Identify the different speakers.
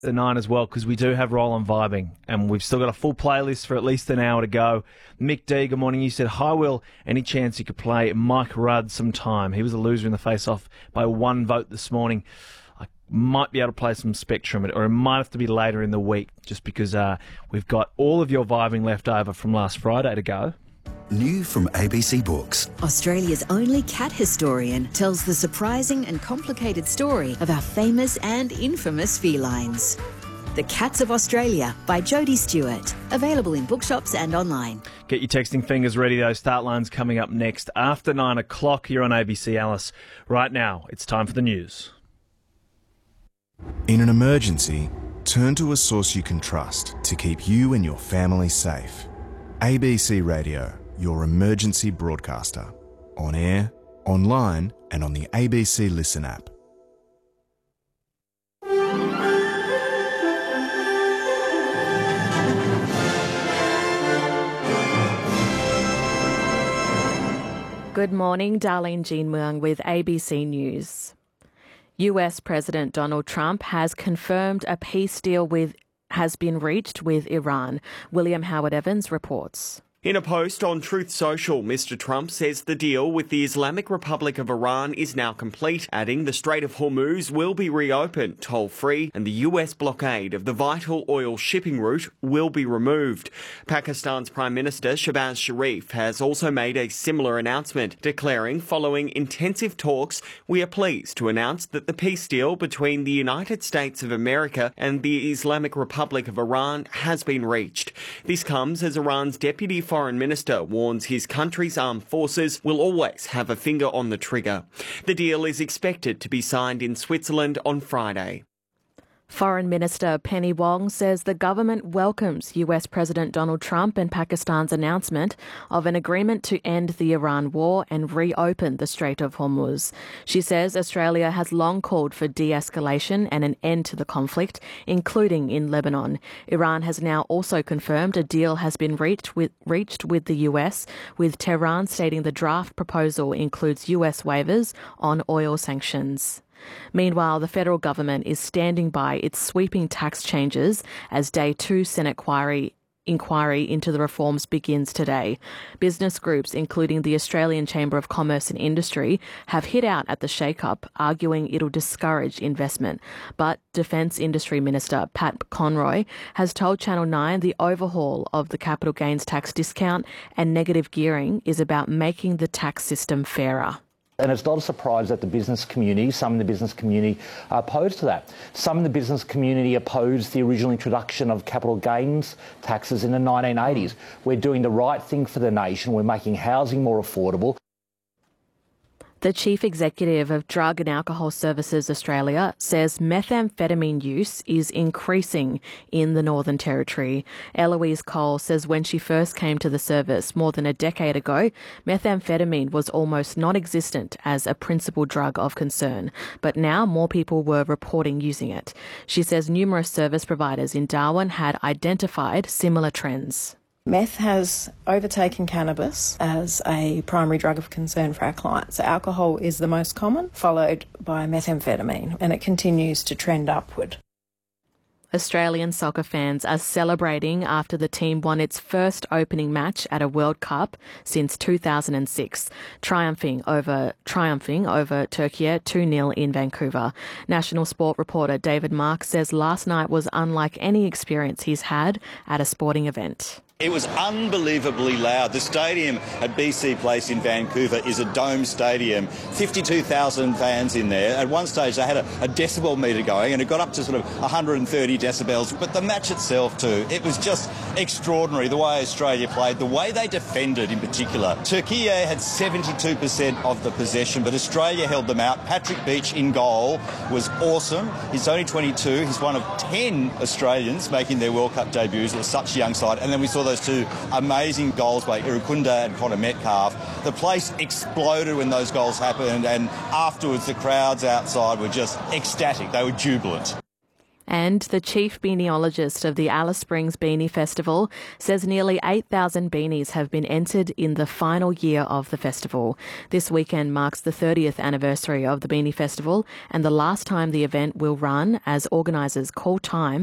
Speaker 1: The 9 as well, because we do have Roll On Vibing, and we've still got a full playlist for at least an hour to go. Mick D, good morning. You said, hi, Will. Any chance you could play Mike Rudd sometime? He was a loser in the face-off by 1 vote this morning. I might be able to play some Spectrum, or it might have to be later in the week, just because we've got all of your vibing left over from last Friday to go.
Speaker 2: New from ABC Books.
Speaker 3: Australia's only cat historian tells the surprising and complicated story of our famous and infamous felines. The Cats of Australia by Jodie Stewart. Available in bookshops and online.
Speaker 1: Get your texting fingers ready, though. Start lines coming up next after 9 o'clock here on ABC Alice. Right now, it's time for the news.
Speaker 4: In an emergency, turn to a source you can trust to keep you and your family safe. ABC Radio, your emergency broadcaster. On air, online, and on the ABC Listen app.
Speaker 5: Good morning, Darlene Jean Muang with ABC News. US President Donald Trump has confirmed a peace deal has been reached with Iran. William Howard Evans reports.
Speaker 6: In a post on Truth Social, Mr. Trump says the deal with the Islamic Republic of Iran is now complete, adding the Strait of Hormuz will be reopened toll-free and the US blockade of the vital oil shipping route will be removed. Pakistan's Prime Minister Shehbaz Sharif has also made a similar announcement, declaring following intensive talks, we are pleased to announce that the peace deal between the United States of America and the Islamic Republic of Iran has been reached. This comes as Iran's Deputy Foreign Minister warns his country's armed forces will always have a finger on the trigger. The deal is expected to be signed in Switzerland on Friday.
Speaker 5: Foreign Minister Penny Wong says the government welcomes US President Donald Trump and Pakistan's announcement of an agreement to end the Iran war and reopen the Strait of Hormuz. She says Australia has long called for de-escalation and an end to the conflict, including in Lebanon. Iran has now also confirmed a deal has been reached with the US, with Tehran stating the draft proposal includes US waivers on oil sanctions. Meanwhile, the federal government is standing by its sweeping tax changes as Day 2 Senate inquiry into the reforms begins today. Business groups, including the Australian Chamber of Commerce and Industry, have hit out at the shake-up, arguing it'll discourage investment. But Defence Industry Minister Pat Conroy has told Channel 9 the overhaul of the capital gains tax discount and negative gearing is about making the tax system fairer.
Speaker 7: And it's not a surprise that the business community, some in the business community, are opposed to that. Some in the business community opposed the original introduction of capital gains taxes in the 1980s. We're doing the right thing for the nation. We're making housing more affordable.
Speaker 5: The Chief Executive of Drug and Alcohol Services Australia says methamphetamine use is increasing in the Northern Territory. Eloise Cole says when she first came to the service more than a decade ago, methamphetamine was almost non-existent as a principal drug of concern, but now more people were reporting using it. She says numerous service providers in Darwin had identified similar trends.
Speaker 8: Meth has overtaken cannabis as a primary drug of concern for our clients. Alcohol is the most common, followed by methamphetamine, and it continues to trend upward.
Speaker 5: Australian soccer fans are celebrating after the team won its first opening match at a World Cup since 2006, triumphing over Turkey 2-0 in Vancouver. National Sport reporter David Mark says last night was unlike any experience he's had at a sporting event.
Speaker 9: It was unbelievably loud. The stadium at BC Place in Vancouver is a dome stadium, 52,000 fans in there. At one stage they had a decibel meter going and it got up to sort of 130 decibels. But the match itself too, it was just extraordinary the way Australia played, the way they defended in particular. Turkey had 72% of the possession, but Australia held them out. Patrick Beach in goal was awesome. He's only 22. He's one of 10 Australians making their World Cup debuts with such a young side. And then we saw those two amazing goals by Irukunda and Connor Metcalf. The place exploded when those goals happened, and afterwards the crowds outside were just ecstatic. They were jubilant.
Speaker 5: And the chief beaniologist of the Alice Springs Beanie Festival says nearly 8,000 beanies have been entered in the final year of the festival. This weekend marks the 30th anniversary of the Beanie Festival and the last time the event will run as organisers call time